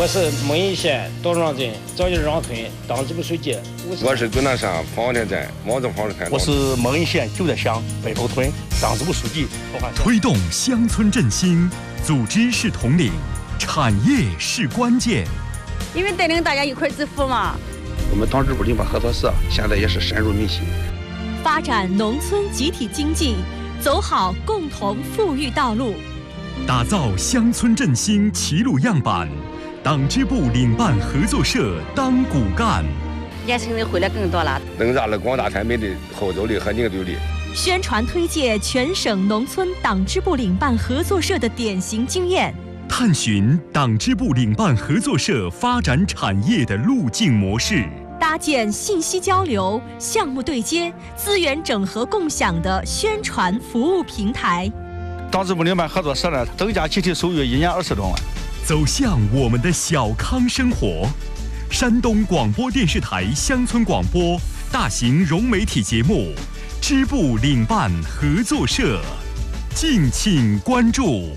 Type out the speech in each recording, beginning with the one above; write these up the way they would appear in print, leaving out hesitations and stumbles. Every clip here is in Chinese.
我是蒙阴县道庄镇赵家庄村党支部书记。 我是终南山方田镇毛泽房村。 我是蒙阴县九寨乡北头村党支部书记。 推动乡村振兴，组织是统领，产业是关键。 因为带领大家一块致富嘛。 我们党支部领办合作社现在也是深入民心， 发展农村集体经济，走好共同富裕道路， 打造乡村振兴齐鲁样板。党支部领办合作社当骨干， 年轻人回来更多了， 增大了广大村民的后走力和凝聚力。 宣传推介全省农村党支部领办合作社的典型经验， 探寻党支部领办合作社发展产业的路径模式， 搭建信息交流、项目对接、资源整合共享的宣传服务平台。 党支部领办合作社呢，增加集体收入1年20多万。 走向我们的小康生活。山东广播电视台乡村广播大型融媒体节目支部领办合作社，敬请关注。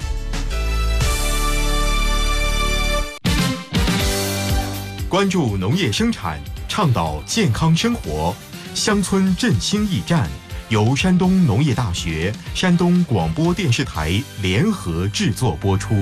关注农业生产，倡导健康生活，乡村振兴驿站由山东农业大学、山东广播电视台联合制作播出。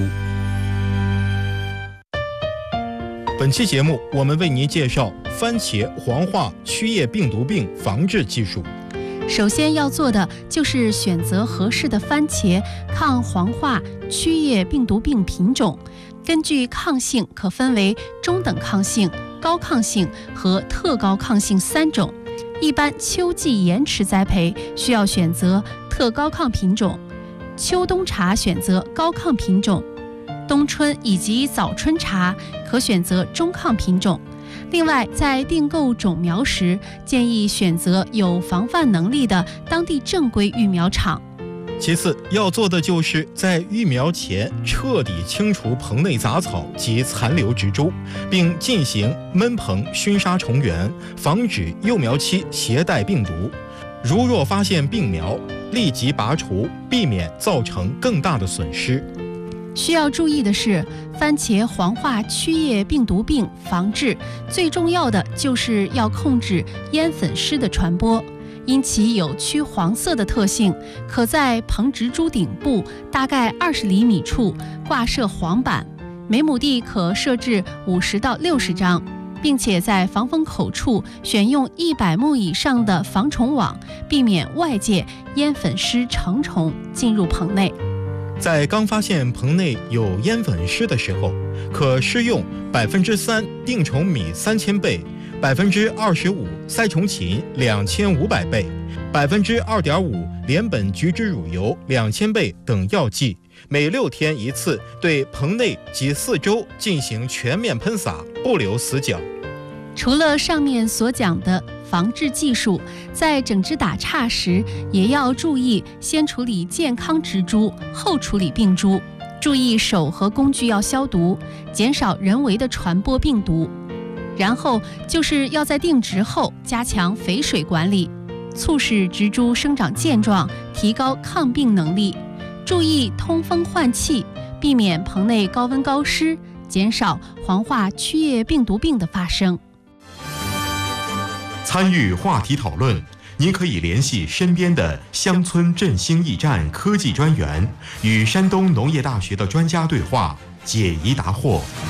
本期节目，我们为您介绍番茄黄化曲叶病毒病防治技术。 首先要做的就是选择合适的番茄抗黄化曲叶病毒病品种。根据抗性可分为中等抗性、高抗性和特高抗性3种。一般秋季延迟栽培需要选择特高抗品种，秋冬茶选择高抗品种，冬春以及早春茶可选择中抗品种。另外，在订购种苗时，建议选择有防范能力的当地正规育苗场。 其次要做的就是在育苗前彻底清除棚内杂草及残留植株，并进行闷棚熏杀虫源，防止幼苗期携带病毒。如若发现病苗，立即拔除，避免造成更大的损失。 需要注意的是，番茄黄化曲叶病毒病防治最重要的就是要控制烟粉虱的传播。因其有趋黄色的特性，可在棚植株顶部大概20厘米处挂设黄板，每亩地可设置50到60张，并且在防风口处选用100目以上的防虫网，避免外界烟粉虱成虫进入棚内。 在刚发现棚内有烟粉虱的时候，可施用3%定虫米3000倍，25%塞虫芹2500倍，2.5%连苯菊酯乳油2000倍等药剂，每6天一次对棚内及4周进行全面喷洒，不留死角。 除了上面所讲的防治技术，在整枝打杈时也要注意先处理健康植株，后处理病株，注意手和工具要消毒，减少人为的传播病毒。然后就是要在定植后加强肥水管理，促使植株生长健壮，提高抗病能力。注意通风换气，避免棚内高温高湿，减少黄化曲叶病毒病的发生。 参与话题讨论，您可以联系身边的乡村振兴驿站科技专员，与山东农业大学的专家对话，解疑答惑。